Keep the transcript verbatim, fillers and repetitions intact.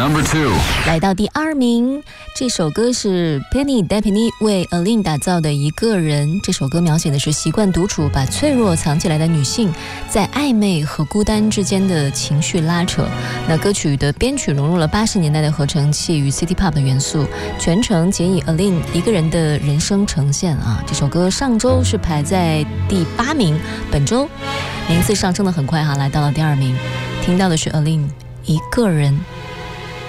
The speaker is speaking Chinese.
Number two， 来到第二名，这首歌是 Penny Depeny 为 Aline 打造的《一个人》。这首歌描写的是习惯独处、把脆弱藏起来的女性在暧昧和孤单之间的情绪拉扯。那歌曲的编曲融入了八十年代的合成器与 City Pop 的元素，全程皆以 Aline 一个人的人生呈现啊。这首歌上周是排在第八名，本周名次上升的很快哈，来到了第二名。听到的是 Aline 一个人。